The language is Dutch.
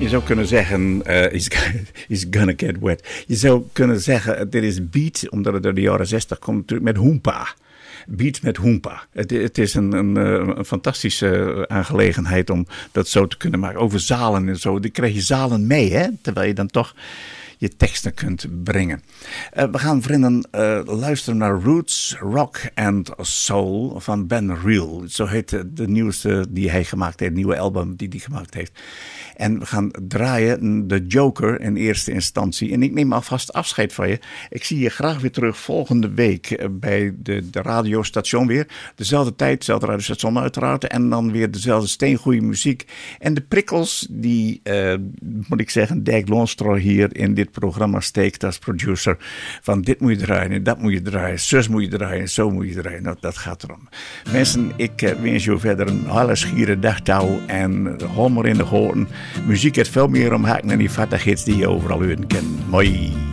Je zou kunnen zeggen, he's gonna get wet. Je zou kunnen zeggen, dit is beat, omdat het uit de jaren 60 komt natuurlijk met Hoompa. Beat met Hoompa. Het is een fantastische aangelegenheid om dat zo te kunnen maken. Over zalen en zo. Dan krijg je zalen mee, hè? Terwijl je dan toch je teksten kunt brengen. We gaan, vrienden, luisteren naar Roots, Rock and Soul van Ben Real. Zo heet de nieuwste die hij gemaakt heeft, het nieuwe album die hij gemaakt heeft. En we gaan draaien The Joker in eerste instantie. En ik neem alvast afscheid van je. Ik zie je graag weer terug volgende week bij de radiostation weer. Dezelfde tijd, dezelfde radiostation uiteraard. En dan weer dezelfde steengoeie muziek. En de prikkels die, moet ik zeggen, Dirk Loonstra hier in dit programma steekt als producer. Van dit moet je draaien en dat moet je draaien. Zus moet je draaien en zo moet je draaien. Nou, dat gaat erom. Mensen, ik wens je verder een hele schiere dagtouw. En hol maar in de goten. Muziek heeft veel meer om haken en die vattigheid die je overal horen kent. Mooi.